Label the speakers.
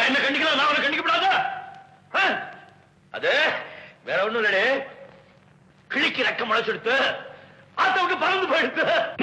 Speaker 1: அவன் என்ன கண்டிக்கலாம், நான் அவனை கண்டிக்கப்படாத? அது வேற ஒண்ணும் இல்லடே, கிழிக்கு ரக்கம் முளைச்செடுத்து ஆத்தவுக்கு பறந்து போயிடுத்து.